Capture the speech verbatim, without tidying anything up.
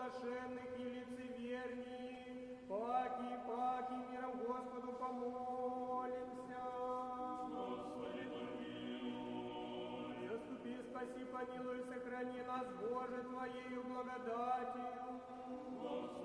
устрашенных и лицеверней, паки, паки, миром Господу помолимся. Господи, помилуй. Заступи, спаси, помилуй, сохрани нас, Боже, Твоею благодатью. Господи,